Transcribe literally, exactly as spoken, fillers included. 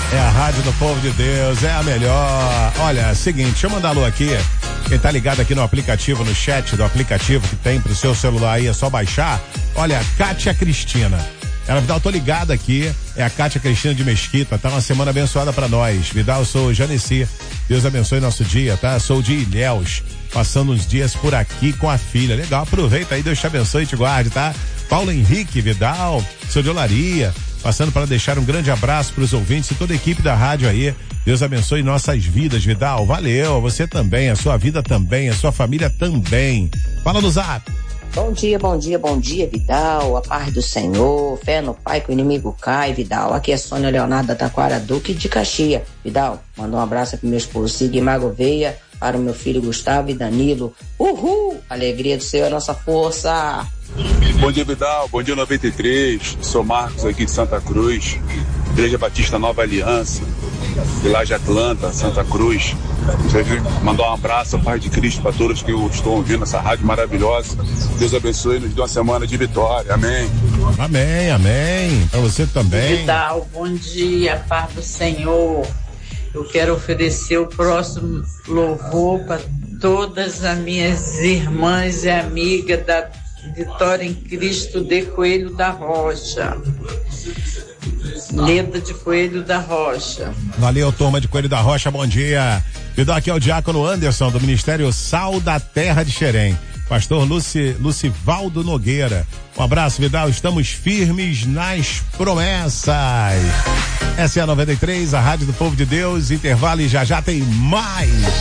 É a Rádio do Povo de Deus, é a melhor. Olha, seguinte, deixa eu mandar alô aqui. Quem tá ligado aqui no aplicativo, no chat do aplicativo que tem pro seu celular aí, é só baixar. Olha, Kátia Cristina. Ela, Vidal, tô ligada aqui, é a Kátia Cristina de Mesquita, tá uma semana abençoada pra nós. Vidal, eu sou Janeci, Deus abençoe nosso dia, tá? Sou de Ilhéus, passando uns dias por aqui com a filha. Legal, aproveita aí, Deus te abençoe e te guarde, tá? Paulo Henrique, Vidal, sou de Olaria, passando para deixar um grande abraço pros ouvintes e toda a equipe da rádio aí. Deus abençoe nossas vidas, Vidal, valeu, você também, a sua vida também, a sua família também. Fala no zap. Bom dia, bom dia, bom dia, Vidal, a paz do Senhor, fé no Pai que o inimigo cai, Vidal. Aqui é Sônia Leonardo da Taquara Duque de Caxias. Vidal, manda um abraço pro meu esposo Sigmar Gouveia, para o meu filho Gustavo e Danilo. Uhul! Alegria do Senhor é a nossa força. Bom dia, Vidal, bom dia noventa e três, sou Marcos aqui de Santa Cruz, Igreja Batista Nova Aliança, Village Atlanta, Santa Cruz. Gostaria de mandar um abraço, a paz de Cristo para todos que estão ouvindo essa rádio maravilhosa. Deus abençoe e nos dê uma semana de vitória. Amém. Amém, amém. Para você também. Vidal, bom dia, paz do Senhor. Eu quero oferecer o próximo louvor para todas as minhas irmãs e amigas da Vitória em Cristo de Coelho da Rocha. Leda de Coelho da Rocha. Valeu, turma de Coelho da Rocha, bom dia. Vidal, aqui é o diácono Anderson, do Ministério Sal da Terra de Xerém. Pastor Luci, Lucivaldo Nogueira. Um abraço, Vidal, estamos firmes nas promessas. Essa é a noventa e três, a Rádio do Povo de Deus, intervalo e já já tem mais.